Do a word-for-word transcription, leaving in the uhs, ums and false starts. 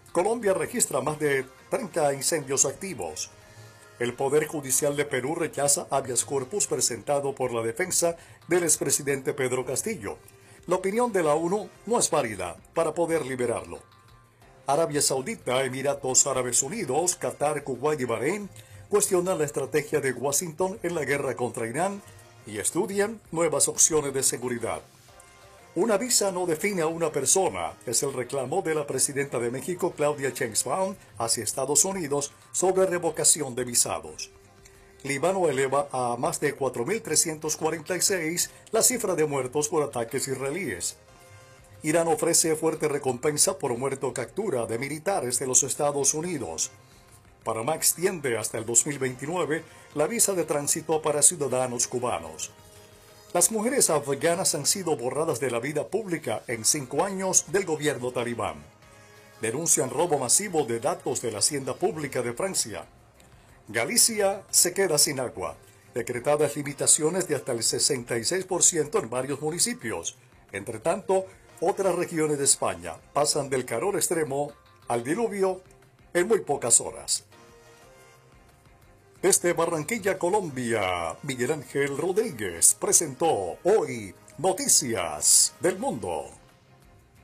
Colombia registra más de treinta incendios activos. El Poder Judicial de Perú rechaza habeas corpus presentado por la defensa del expresidente Pedro Castillo. La opinión de la ONU no es válida para poder liberarlo. Arabia Saudita, Emiratos Árabes Unidos, Qatar, Kuwait y Bahrein cuestionan la estrategia de Washington en la guerra contra Irán y estudian nuevas opciones de seguridad. Una visa no define a una persona, es el reclamo de la presidenta de México, Claudia Sheinbaum, hacia Estados Unidos sobre revocación de visados. Líbano eleva a más de cuatro mil trescientos cuarenta y seis la cifra de muertos por ataques israelíes. Irán ofrece fuerte recompensa por muerte o captura de militares de los Estados Unidos. Panamá extiende hasta el dos mil veintinueve la visa de tránsito para ciudadanos cubanos. Las mujeres afganas han sido borradas de la vida pública en cinco años del gobierno talibán. Denuncian robo masivo de datos de la hacienda pública de Francia. Galicia se queda sin agua. Decretadas limitaciones de hasta el sesenta y seis por ciento en varios municipios. Entre tanto, otras regiones de España pasan del calor extremo al diluvio en muy pocas horas. Desde Barranquilla, Colombia, Miguel Ángel Rodríguez presentó Hoy Noticias del Mundo.